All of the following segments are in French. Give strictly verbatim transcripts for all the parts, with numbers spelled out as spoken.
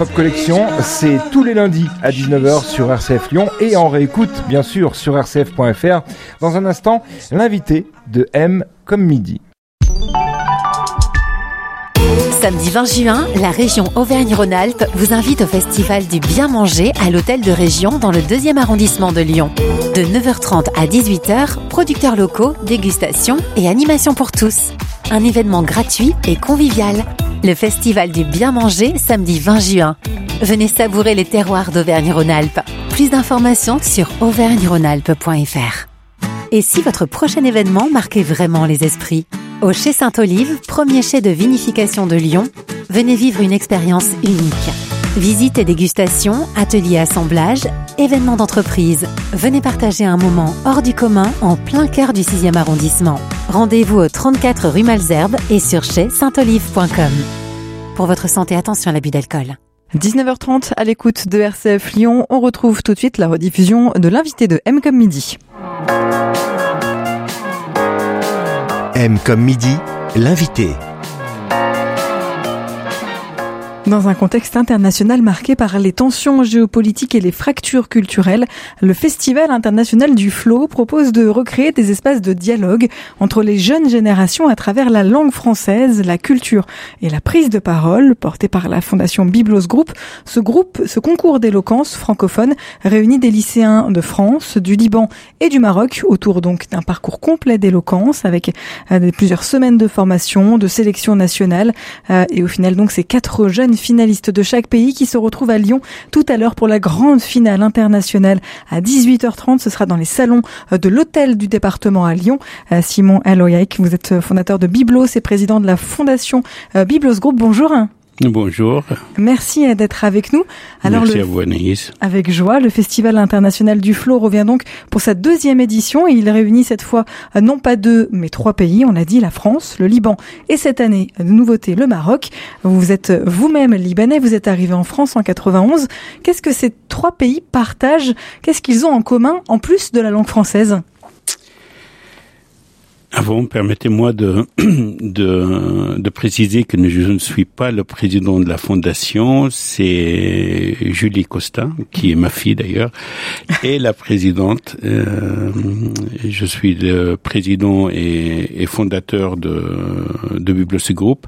Pop Collection, c'est tous les lundis à dix-neuf heures sur R C F Lyon et en réécoute bien sûr sur r c f point f r. Dans un instant, l'invité de M comme midi. Samedi vingt juin, la région Auvergne-Rhône-Alpes vous invite au festival du bien manger à l'hôtel de région dans le deuxième arrondissement de Lyon. De neuf heures trente à dix-huit heures, producteurs locaux, dégustation et animation pour tous. Un événement gratuit et convivial. Le festival du bien manger samedi vingt juin. Venez savourer les terroirs d'Auvergne-Rhône-Alpes. Plus d'informations sur auvergne rhône alpes point f r. Et si votre prochain événement marquait vraiment les esprits ? Au Chai Sainte-Olive, premier chai de vinification de Lyon, venez vivre une expérience unique. Visites et dégustations, ateliers assemblage, événements d'entreprise. Venez partager un moment hors du commun en plein cœur du sixième arrondissement. Rendez-vous au trente-quatre rue Malesherbes et sur chai sainte olive point com. Pour votre santé, attention à l'abus d'alcool. dix-neuf heures trente à l'écoute de R C F Lyon. On retrouve tout de suite la rediffusion de l'invité de M comme midi. M comme midi, l'invité. Dans un contexte international marqué par les tensions géopolitiques et les fractures culturelles, le Festival international du Flow propose de recréer des espaces de dialogue entre les jeunes générations à travers la langue française, la culture et la prise de parole. Porté par la Fondation Biblos Group, ce groupe, ce concours d'éloquence francophone réunit des lycéens de France, du Liban et du Maroc autour donc d'un parcours complet d'éloquence avec euh, plusieurs semaines de formation, de sélection nationale euh, et au final donc ces quatre jeunes finalistes de chaque pays qui se retrouvent à Lyon tout à l'heure pour la grande finale internationale à dix-huit heures trente. Ce sera dans les salons de l'hôtel du département à Lyon. Simon Eloyaik, vous êtes fondateur de Biblos et président de la Fondation Biblos Group. Bonjour. Bonjour. Merci d'être avec nous. Alors Merci le... à vous, Anaïs. Avec joie, le Festival international du Flow revient donc pour sa deuxième édition et il réunit cette fois non pas deux, mais trois pays. On l'a dit, la France, le Liban et cette année, de nouveauté, le Maroc. Vous êtes vous-même libanais, vous êtes arrivé en France en quatre-vingt-onze. Qu'est-ce que ces trois pays partagent ? Qu'est-ce qu'ils ont en commun en plus de la langue française ? Avant, permettez-moi de, de, de préciser que je ne suis pas le président de la fondation, c'est Julie Costa, qui est ma fille d'ailleurs, et la présidente. Euh, je suis le président et, et fondateur de, de Biblos Group.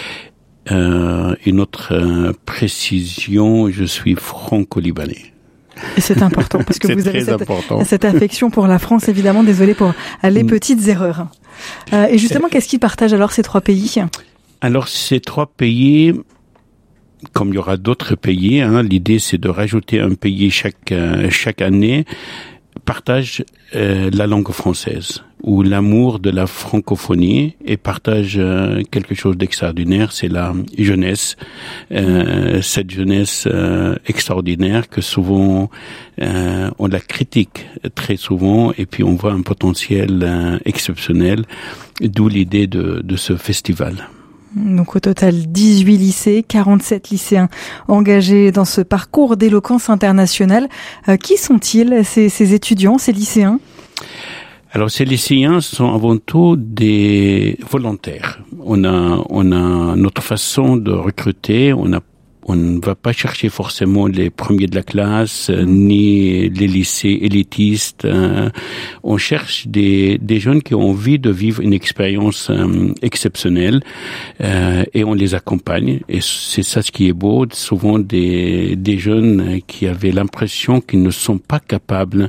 Euh, une autre euh, précision, je suis franco-libanais. Et c'est important parce que vous avez cette, cette affection pour la France, évidemment. Désolé pour les petites erreurs. Euh, et justement, qu'est-ce qu'ils partagent alors ces trois pays ? Alors ces trois pays, comme il y aura d'autres pays, hein, l'idée c'est de rajouter un pays chaque euh, chaque année, partagent euh, la langue française ou l'amour de la francophonie et partagent euh, quelque chose d'extraordinaire, c'est la jeunesse, euh, cette jeunesse euh, extraordinaire que souvent euh, on la critique très souvent et puis on voit un potentiel euh, exceptionnel, d'où l'idée de, de ce festival. Donc au total dix-huit lycées, quarante-sept lycéens engagés dans ce parcours d'éloquence internationale. Euh, qui sont-ils, ces, ces étudiants, ces lycéens ? Alors ces lycéens sont avant tout des volontaires. On a, on a notre façon de recruter, on a On ne va pas chercher forcément les premiers de la classe, euh, ni les lycées élitistes. Euh, on cherche des, des jeunes qui ont envie de vivre une expérience euh, exceptionnelle euh, et on les accompagne. Et c'est ça ce qui est beau. Souvent des, des jeunes qui avaient l'impression qu'ils ne sont pas capables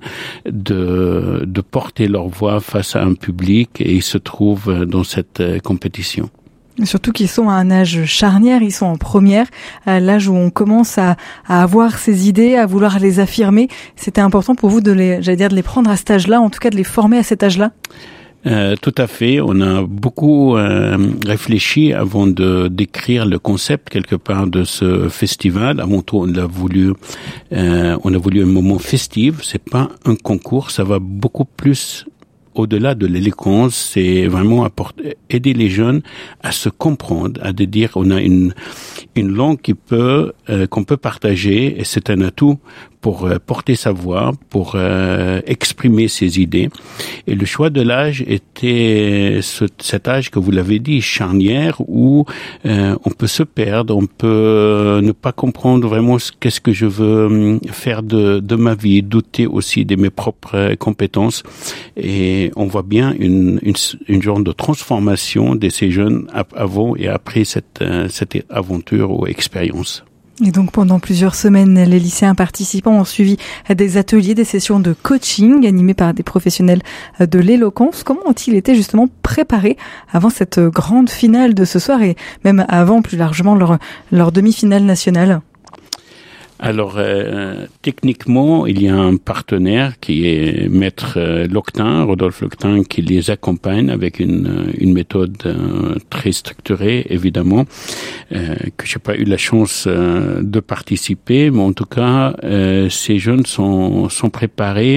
de, de porter leur voix face à un public et ils se trouvent dans cette euh, compétition. Surtout qu'ils sont à un âge charnière, ils sont en première, à l'âge où on commence à, à avoir ses idées, à vouloir les affirmer. C'était important pour vous de les, j'allais dire, de les prendre à cet âge-là, en tout cas de les former à cet âge-là? Euh, tout à fait. On a beaucoup euh, réfléchi avant de d'écrire le concept quelque part de ce festival. Avant tout, on a voulu, euh, on a voulu un moment festif. C'est pas un concours, ça va beaucoup plus au-delà de l'éloquence, c'est vraiment apporter, aider les jeunes à se comprendre, à de dire on a une une langue qui peut euh, qu'on peut partager et c'est un atout pour euh, porter sa voix, pour euh, exprimer ses idées. Et le choix de l'âge était ce, cet âge que vous l'avez dit, charnière, où euh, on peut se perdre, on peut ne pas comprendre vraiment ce, qu'est-ce que je veux faire de, de ma vie, douter aussi de mes propres compétences. Et on voit bien une, une, une genre de transformation de ces jeunes avant et après cette, cette aventure ou expérience. Et donc pendant plusieurs semaines, les lycéens participants ont suivi des ateliers, des sessions de coaching animées par des professionnels de l'éloquence. Comment ont-ils été justement préparés avant cette grande finale de ce soir et même avant plus largement leur, leur demi-finale nationale ? Alors, euh, techniquement, il y a un partenaire qui est Maître euh, Loctin, Rodolphe Loctin, qui les accompagne avec une, une méthode euh, très structurée, évidemment, euh, que j'ai pas eu la chance euh, de participer, mais en tout cas, euh, ces jeunes sont, sont préparés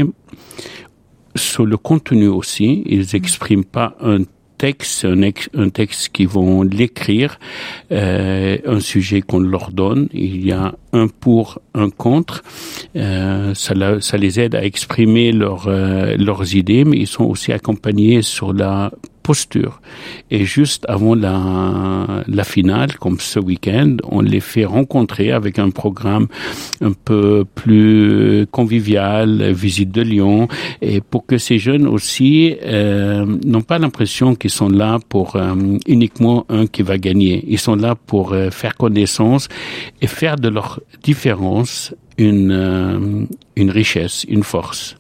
sur le contenu aussi. Ils expriment pas un texte, un, ex, un texte qu'ils vont l'écrire, euh, un sujet qu'on leur donne. Il y a un pour, un contre. Euh, ça, la, ça les aide à exprimer leur, euh, leurs idées, mais ils sont aussi accompagnés sur la posture. Et juste avant la, la finale, comme ce week-end, on les fait rencontrer avec un programme un peu plus convivial, visite de Lyon, et pour que ces jeunes aussi euh, n'ont pas l'impression qu'ils sont là pour euh, uniquement un qui va gagner. Ils sont là pour euh, faire connaissance et faire de leur différence une, euh, une richesse, une force.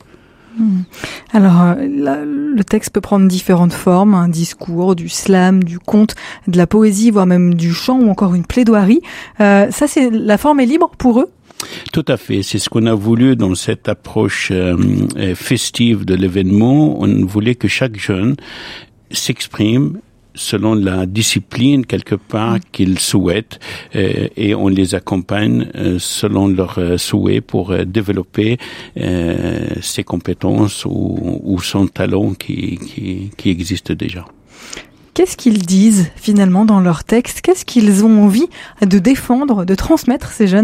Alors, la, le texte peut prendre différentes formes, un discours, du slam, du conte, de la poésie, voire même du chant ou encore une plaidoirie. Euh, ça, c'est la forme est libre pour eux ? Tout à fait. C'est ce qu'on a voulu dans cette approche euh, festive de l'événement. On voulait que chaque jeune s'exprime selon la discipline quelque part qu'ils souhaitent euh, et on les accompagne euh, selon leurs euh, souhaits pour euh, développer euh, ses compétences ou, ou son talent qui, qui, qui existe déjà. Qu'est-ce qu'ils disent finalement dans leur texte ? Qu'est-ce qu'ils ont envie de défendre, de transmettre ces jeunes ?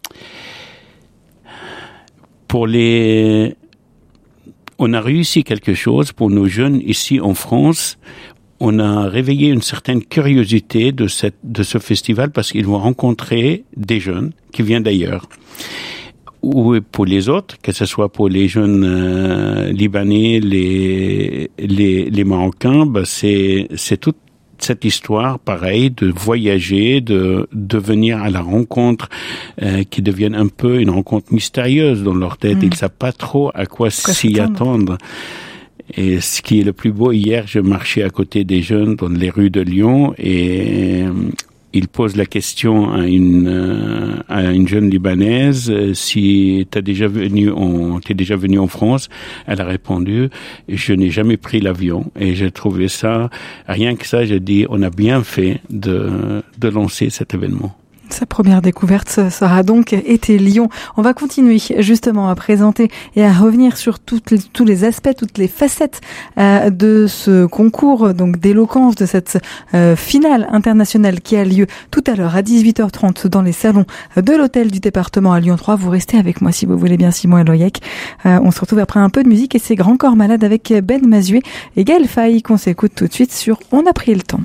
Pour les... On a réussi quelque chose pour nos jeunes ici en France. On a réveillé une certaine curiosité de cette, de ce festival parce qu'ils vont rencontrer des jeunes qui viennent d'ailleurs. Ou pour les autres, que ce soit pour les jeunes euh, libanais, les, les, les Marocains, bah c'est, c'est toute cette histoire, pareil, de voyager, de, de venir à la rencontre, euh, qui devienne un peu une rencontre mystérieuse dans leur tête. Mmh. Ils ne savent pas trop à quoi, quoi s'y attendre. Et ce qui est le plus beau, hier, je marchais à côté des jeunes dans les rues de Lyon et euh, ils posent la question à une, euh, à une jeune Libanaise euh, si t'as déjà venu en, t'es déjà venu en France. Elle a répondu, je n'ai jamais pris l'avion. Et j'ai trouvé ça, rien que ça, j'ai dit, on a bien fait de, de lancer cet événement. Sa première découverte sera donc été Lyon. On va continuer justement à présenter et à revenir sur toutes les, tous les aspects, toutes les facettes euh, de ce concours donc d'éloquence, de cette euh, finale internationale qui a lieu tout à l'heure à dix-huit heures trente dans les salons de l'hôtel du département à Lyon trois. Vous restez avec moi si vous voulez bien, Simon Eloyec. Euh, on se retrouve après un peu de musique et c'est Grand Corps Malade avec Ben Mazué et Gaël Faye qu'on s'écoute tout de suite sur On a pris le temps.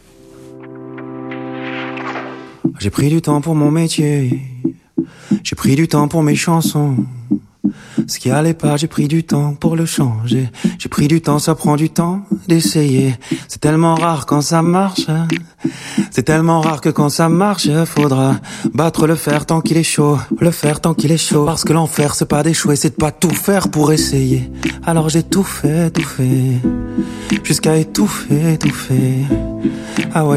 J'ai pris du temps pour mon métier, j'ai pris du temps pour mes chansons. Ce qui allait pas, j'ai pris du temps pour le changer. J'ai pris du temps, ça prend du temps d'essayer. C'est tellement rare quand ça marche. C'est tellement rare que quand ça marche, faudra battre le fer tant qu'il est chaud. Le fer tant qu'il est chaud. Parce que l'enfer, c'est pas d'échouer, c'est de pas tout faire pour essayer. Alors j'ai tout fait, tout fait. Jusqu'à étouffer, étouffer. Ah ouais.